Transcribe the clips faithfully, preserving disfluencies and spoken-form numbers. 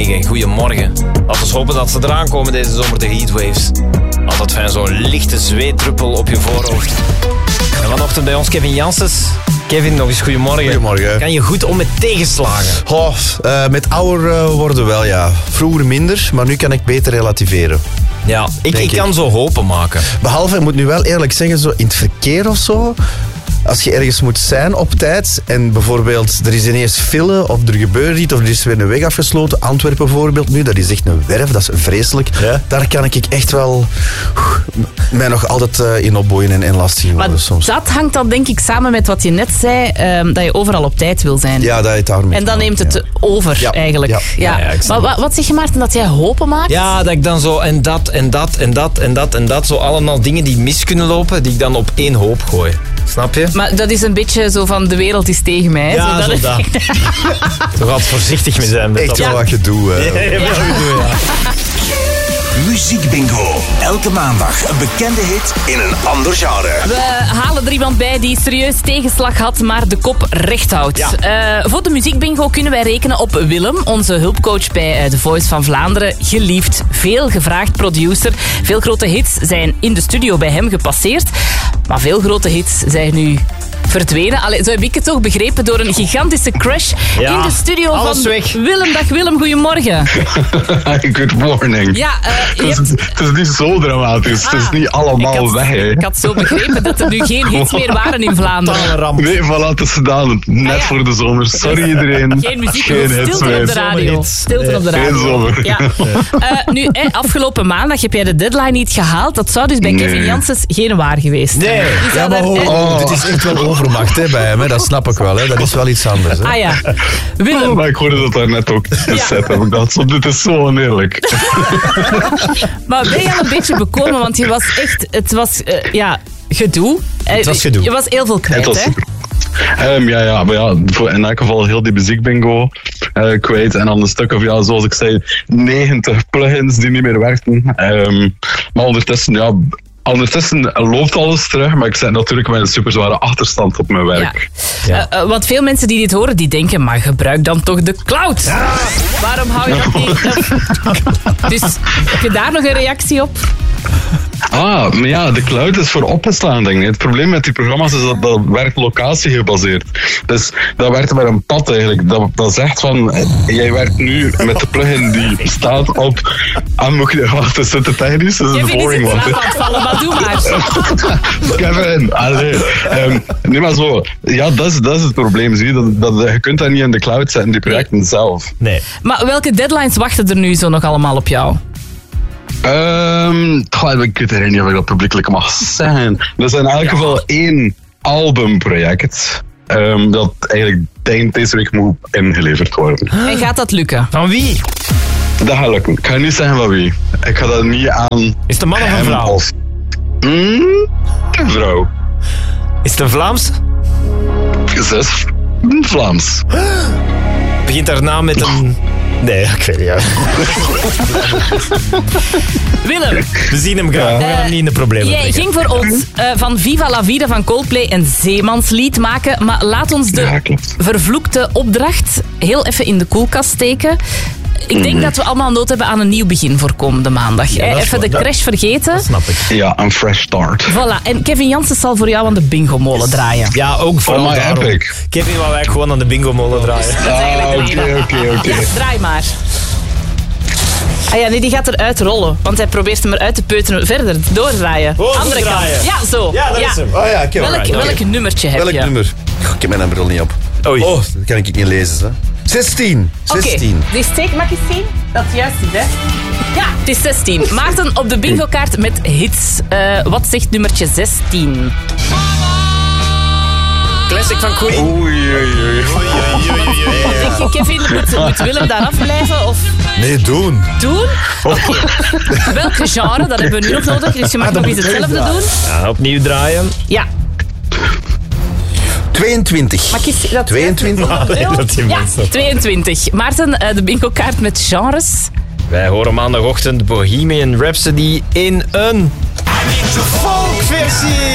negen. Goedemorgen. Laten we hopen dat ze eraan komen deze zomer, de heatwaves. Altijd fijn, zo'n lichte zweetdruppel op je voorhoofd. En vanochtend bij ons Kevin Janssens. Kevin, nog eens goedemorgen. Goedemorgen. Kan je goed om met tegenslagen? Oh, uh, met ouder uh, worden wel, ja. Vroeger minder, maar nu kan ik beter relativeren. Ja, ik, ik kan ik. zo hopen maken. Behalve, ik moet nu wel eerlijk zeggen, zo in het verkeer of zo... Als je ergens moet zijn op tijd en bijvoorbeeld er is ineens file of er gebeurt iets of er is weer een weg afgesloten, Antwerpen bijvoorbeeld nu, dat is echt een werf, dat is vreselijk. Ja? Daar kan ik echt wel uh, mij nog altijd uh, in opboeien en, en lastig worden maar soms. Dat hangt dan denk ik samen met wat je net zei, um, dat je overal op tijd wil zijn. Ja, dat je daarmee. En dan neemt het ja. over ja. eigenlijk. Ja. Ja. Ja, ja, maar wat, wat zeg je Maarten, dat jij hopen maakt? Ja, dat ik dan zo en dat en dat en dat en dat en dat, zo allemaal dingen die mis kunnen lopen, die ik dan op één hoop gooi. Snap je? Maar dat is een beetje zo van de wereld is tegen mij. Ja, zo dat. Zo dat. Toch altijd voorzichtig mee zijn. Met echt wel ja. wat gedoe. Hè. Ja, ja, ja. ja. Muziek Bingo. Elke maandag een bekende hit in een ander genre. We halen er iemand bij die serieus tegenslag had, maar de kop recht houdt. Ja. Uh, voor de Muziek Bingo kunnen wij rekenen op Willem, onze hulpcoach bij The Voice van Vlaanderen. Geliefd, veel gevraagd producer. Veel grote hits zijn in de studio bij hem gepasseerd. Maar veel grote hits zijn nu verdwenen. Allee, zo heb ik het toch begrepen door een gigantische crash ja, in de studio van weg. Willem. Dag Willem, goedemorgen. Good morning. Ja, uh, het, is, hebt... het is niet zo dramatisch. Ah, het is niet allemaal ik had, weg. Hè. Ik had zo begrepen dat er nu geen hits meer waren in Vlaanderen. Nee, voilà, het is gedaan. Net ah, ja. voor de zomer. Sorry iedereen. Geen muziek, geen stilte meer. op de radio. Stilte nee, op de radio. Geen zomer. Ja. Uh, nu, eh, afgelopen maandag heb jij de deadline niet gehaald. Dat zou dus bij nee. Kevin Janssens geen waar geweest. Nee. Ja, maar ho, oh, dit is echt wel overmacht hè, bij hem. Hè. Dat snap ik wel. Hè. Dat is wel iets anders. Hè. Ah ja. Willem. Oh, maar ik hoorde dat daar net ook gezet. Ja. Ik dacht, dit is zo oneerlijk. Maar ben je al een beetje bekomen? Want je was echt... Het was uh, ja, gedoe. Het was gedoe. Je was heel veel kwijt, was, hè? Um, ja, ja, maar ja, in elk geval heel die muziekbingo uh, kwijt. En dan een stuk of, ja, zoals ik zei, negentig plugins die niet meer werkten. Um, maar ondertussen, ja... Ondertussen loopt alles terug, maar ik zit natuurlijk met een superzware achterstand op mijn werk. Ja. Ja. Uh, uh, want veel mensen die dit horen, die denken, maar gebruik dan toch de cloud. Ja. Waarom hou je dat niet? Dus heb je daar nog een reactie op? Ah, maar ja, de cloud is voor opgeslaan, denk ik. Het probleem met die programma's is dat dat werkt locatiegebaseerd. Dus dat werkt met een pad eigenlijk. Dat, dat zegt van, jij werkt nu met de plugin die staat op... Ah, moet je wachten, is het te technisch? Dat is een boring one. Kevin is het vallen, maar doe maar. Kevin, allee. Um, nee, maar zo. Ja, dat is, dat is het probleem. Zie je, dat, dat, je kunt dat niet in de cloud zetten, die projecten nee. zelf. Nee. Maar welke deadlines wachten er nu zo nog allemaal op jou? Um, ik weet er niet of ik dat publiekelijk mag zeggen. Er is in elk geval ja. één albumproject um, dat eigenlijk eind deze week moet ingeleverd worden. En gaat dat lukken? Van wie? Dat gaat lukken. Ik ga niet zeggen van wie. Ik ga dat niet aan... Is het een man of een vrouw? Of... Mm, een vrouw. Is het een Vlaams? Ze is Vlaams. Begint haar naam met een... Nee, ik weet niet. Ja. Willem. We zien hem graag. We gaan hem niet in de problemen Jij brengen. ging voor ons uh, van Viva la Vida van Coldplay een zeemanslied maken. Maar laat ons de ja, vervloekte opdracht heel even in de koelkast steken. Ik denk mm. dat we allemaal nood hebben aan een nieuw begin voor komende maandag. Ja, even waar. de crash vergeten. Dat snap ik. Ja, een fresh start. Voilà. En Kevin Janssens zal voor jou aan de bingo-molen draaien. Ja, ook voor oh, my epic. Kevin wou wij gewoon aan de bingo-molen draaien. Oké, oké, oké. Draai maar. Ah ja, nee, die gaat eruit rollen. Want hij probeert hem eruit te peuteren. Verder, doordraaien. Oh, Andere draaien. kant. Ja, zo. Ja, dat ja. is hem. Oh ja, ik heb welk, right. welk okay. nummertje heb welk je? Welk nummer? Oh, ik heb mijn bril niet op. Oei. Oh, dat kan ik niet lezen. Hè. zestien. zestien. Oké, okay. Dus mag je zien dat het juist is, hè? Ja, het is zestien. Maarten op de bingo-kaart met hits. Uh, wat zegt nummertje zestien? Classic van Queen. Oei, oei, oei. Denk je, Kevin, moet, moet Willem daar afblijven? Of... Nee, doen. Doen? Oké. Okay. Welk genre? Dat hebben we nu nog nodig. Dus je mag ah, nog eens hetzelfde doen. Ja, opnieuw draaien. Ja. tweeëntwintig. Maar kies dat tweeëntwintig. Oh, nee, dat ja, tweeëntwintig. Maarten, uh, de bingo-kaart met genres. Wij horen maandagochtend Bohemian Rhapsody in een folkversie.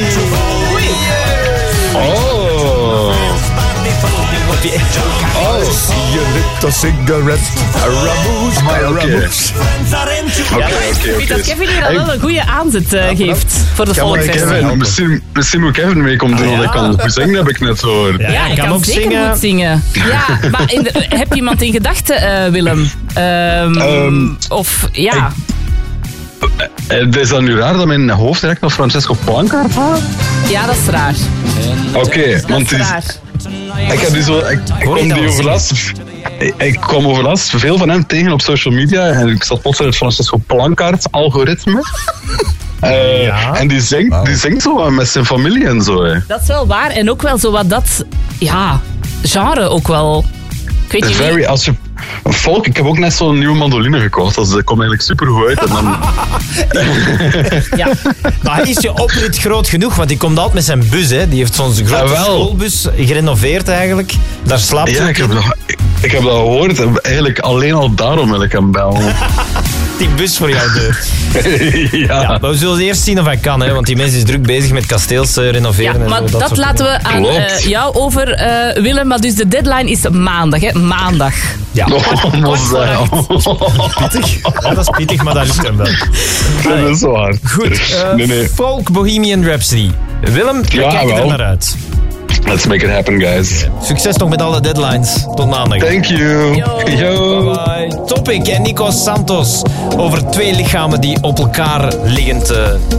Oh. Oh, see you little cigarette, a raboot. maar oké. Oké, Ja, oké, ik vind dat oké. Kevin hier al wel een goede aanzet uh, geeft voor de Kan maar volksfeest. Kevin, misschien, misschien moet Kevin mee komen doen, want ik kan goed zingen, heb ik net gehoord. Ja, Ja, hij ik kan, kan ook zeker zingen. goed zingen. Ja, maar in de- heb je iemand in gedachten, uh, Willem? Um, Um, of ja, Het is dan nu raar dat mijn hoofd direct naar Francesco Plankaart gaat? ja, dat is raar. Oké, Dat want is die is- raar. ik heb die zo... Ik, Hoor kwam je die dat overlast... Ik, ik kwam overlast veel van hem tegen op social media en ik zat plots in het Francesco Plankaart algoritme. Uh, Ja. En die zingt, die zingt zo met zijn familie en zo. Hè. Dat is wel waar. En ook wel zo wat dat, ja, genre ook wel. Ik weet niet wie. Very, als je, Volk, ik heb ook net zo'n nieuwe mandoline gekocht. Dat komt eigenlijk super goed uit. En dan, Ja. Maar is je oprit groot genoeg? Want die komt altijd met zijn bus, hè. Die heeft zo'n grote Ah, wel. schoolbus gerenoveerd eigenlijk. Daar slaapt ja, hij ik ook heb, in. dat, ik, ik heb dat gehoord. En eigenlijk alleen al daarom wil ik hem bellen. Die bus voor jouw deur. ja. Ja, maar we zullen eerst zien of hij kan, hè. Want die mens is druk bezig met kasteels eh, renoveren. Ja, en maar zo, dat, soort laten dingen. we aan Klopt. eh, jou over, eh, Willem. Maar dus de deadline is maandag, hè? Maandag. Ja. Oh, Marcel. Pittig. Ja, dat is pittig, maar dat lukt hem wel. Dat is waar. Goed, eh, Nee, nee. Folk Bohemian Rhapsody. Willem, we Ja, kijken er wel. naar uit. Let's make it happen, guys. Succes nog met alle deadlines. Tot maandag. Thank you. Yo. Bye bye. Topic en Nico Santos over twee lichamen die op elkaar liggen te